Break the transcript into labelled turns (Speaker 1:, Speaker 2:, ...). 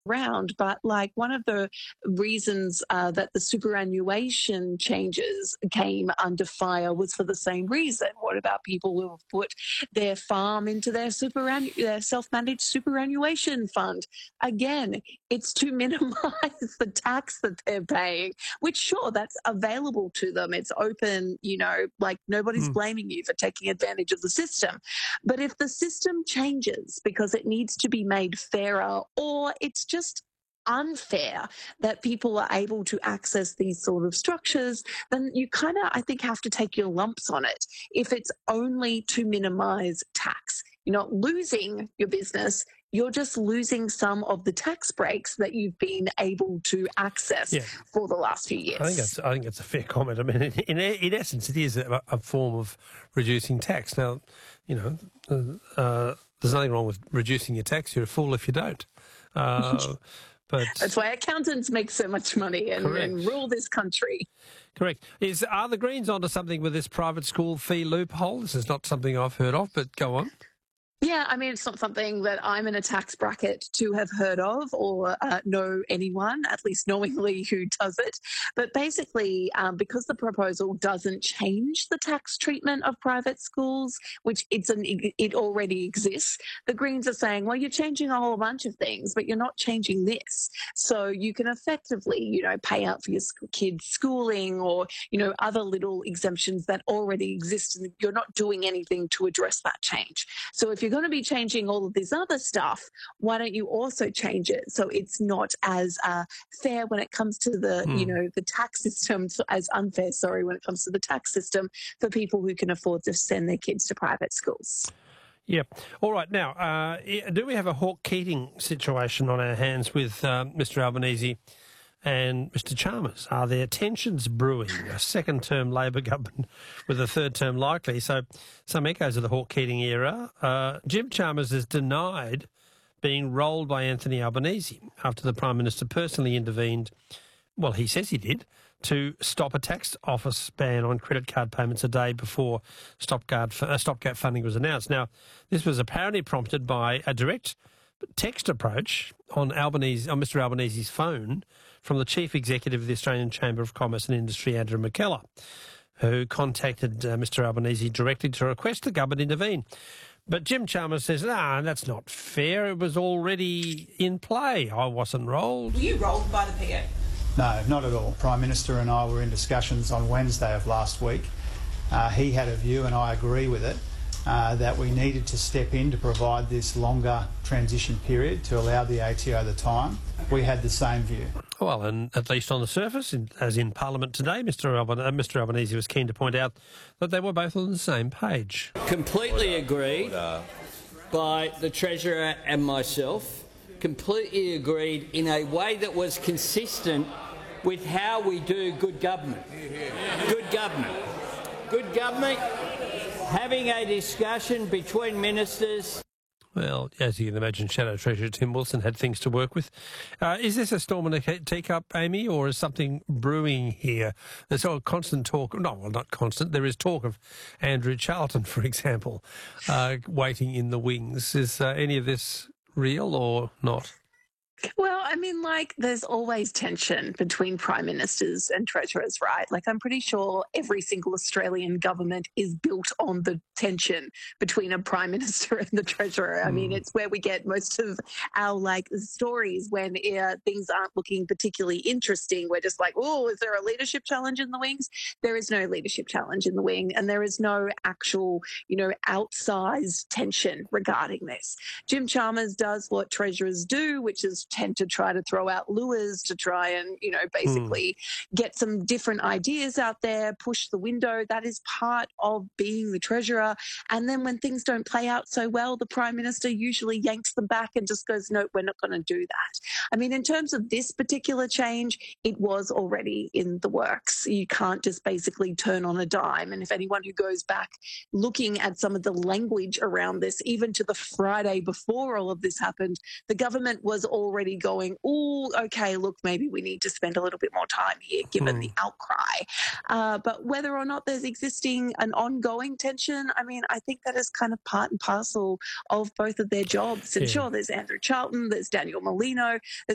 Speaker 1: around, but like one of the reasons that the superannuation changes came under fire was for the same reason. What about people who have put their farm into their self-managed superannuation fund? Again, it's to minimize the tax that they're paying, which sure, that's available to them. It's open, like nobody's
Speaker 2: Mm.
Speaker 1: blaming you for taking advantage of the system. But if the system changes because it needs to be made fairer, or it's just unfair that people are able to access these sort of structures, then you kind of, I think, have to take your lumps on it. If it's only to minimize tax, you're not losing your business, you're just losing some of the tax breaks that you've been able to access
Speaker 2: Yeah.
Speaker 1: for the last few years.
Speaker 2: I think it's a fair comment. I mean, in essence, it is a form of reducing tax. Now, there's nothing wrong with reducing your tax. You're a fool if you don't. But
Speaker 1: that's why accountants make so much money and rule this country.
Speaker 2: Correct. Are the Greens onto something with this private school fee loophole? This is not something I've heard of, but go on.
Speaker 1: Yeah, I mean, it's not something that I'm in a tax bracket to have heard of or know anyone, at least knowingly, who does it. But basically, because the proposal doesn't change the tax treatment of private schools, which it already exists, the Greens are saying, well, you're changing a whole bunch of things, but you're not changing this. So you can effectively, pay out for your kids' schooling or, other little exemptions that already exist, and you're not doing anything to address that change. So if you're going to be changing all of this other stuff, why don't you also change it so it's not as fair when it comes to the, the tax system, as unfair, when it comes to the tax system for people who can afford to send their kids to private schools.
Speaker 2: Yeah. All right. Now, do we have a Hawke Keating situation on our hands with Mr Albanese and Mr Chalmers? Are there tensions brewing? A second-term Labor government with a third term likely. So some echoes of the Hawke Keating era. Jim Chalmers has denied being rolled by Anthony Albanese after the Prime Minister personally intervened, well, he says he did, to stop a tax office ban on credit card payments a day before stopgap funding was announced. Now, this was apparently prompted by a direct text approach on Mr Albanese's phone from the Chief Executive of the Australian Chamber of Commerce and Industry, Andrew McKellar, who contacted Mr Albanese directly to request the government intervene. But Jim Chalmers says, that's not fair. It was already in play. I wasn't rolled.
Speaker 3: Were you rolled by the PA?
Speaker 4: No, not at all. Prime Minister and I were in discussions on Wednesday of last week. He had a view, and I agree with it, that we needed to step in to provide this longer transition period to allow the ATO the time. We had the same view.
Speaker 2: Well, and at least on the surface, as in Parliament today, Mr Albanese was keen to point out that they were both on the same page.
Speaker 5: Completely agreed by the Treasurer and myself. Completely agreed in a way that was consistent with how we do good government. Good government. Good government. Having a discussion between ministers.
Speaker 2: Well, as you can imagine, Shadow Treasurer Tim Wilson had things to work with. Is this a storm in a teacup, Amy, or is something brewing here? There's a constant talk, not constant, there is talk of Andrew Charlton, for example, waiting in the wings. Is any of this real or not?
Speaker 1: Well, I mean, there's always tension between prime ministers and treasurers, right? I'm pretty sure every single Australian government is built on the tension between a prime minister and the treasurer. I mean, it's where we get most of our, stories when things aren't looking particularly interesting. We're just is there a leadership challenge in the wings? There is no leadership challenge in the wing, and there is no actual, outsized tension regarding this. Jim Chalmers does what treasurers do, which is tend to try to throw out lures to try and, basically get some different ideas out there, push the window. That is part of being the treasurer. And then when things don't play out so well, the Prime Minister usually yanks them back and just goes, no, we're not going to do that. I mean, in terms of this particular change, it was already in the works. You can't just basically turn on a dime. And if anyone who goes back looking at some of the language around this, even to the Friday before all of this happened, the government was already going, okay, look, maybe we need to spend a little bit more time here, given the outcry. But whether or not there's an ongoing tension, I mean, I think that is kind of part and parcel of both of their jobs. And sure, there's Andrew Charlton, there's Daniel Molino, there's